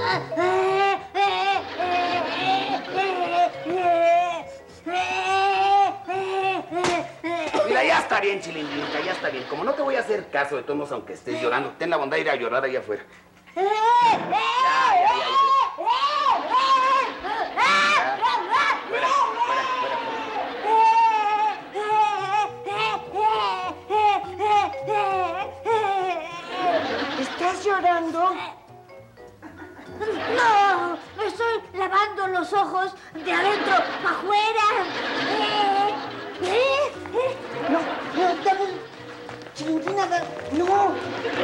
Mira, ya está bien, Chilindrita, ya está bien. Como no te voy a hacer caso de todos modos, aunque estés llorando, ten la bondad de ir a llorar allá afuera. Ya. Fuera, fuera, fuera. ¿Estás llorando? No, me estoy lavando los ojos de adentro para afuera. No, dame... Chilindrina, no.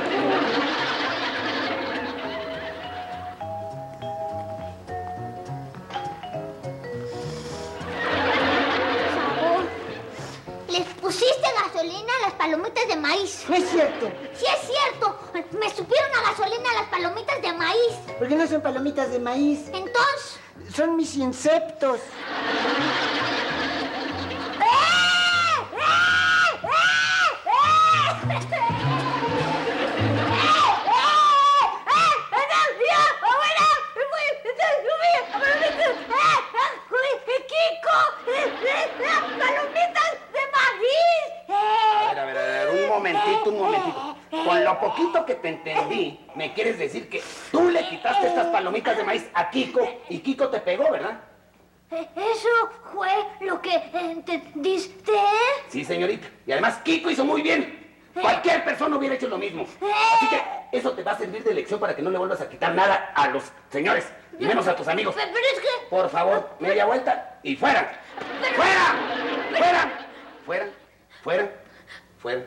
¿Les pusiste gasolina a las palomitas de maíz? No es cierto. Sí es cierto. Me supieron a gasolina a las palomitas de maíz. ¿Por qué no son palomitas de maíz? Entonces... Son mis insectos. Un momentito. Con lo poquito que te entendí, me quieres decir que tú le quitaste estas palomitas de maíz a Kiko y Kiko te pegó, ¿verdad? ¿Eso fue lo que entendiste? Sí, señorita. Y además Kiko hizo muy bien. Cualquier persona hubiera hecho lo mismo. Así que eso te va a servir de lección para que no le vuelvas a quitar nada a los señores, y menos a tus amigos. Pero es que... Por favor, media vuelta y fuera. ¡Fuera! ¡Fuera! ¡Fuera! ¡Fuera! ¡Fuera!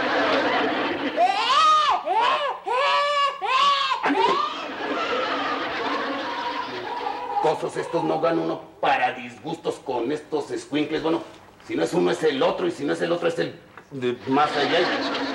Cosos estos no gana uno para disgustos con estos escuincles. Bueno, si no es uno es el otro y si no es el otro es el de más allá.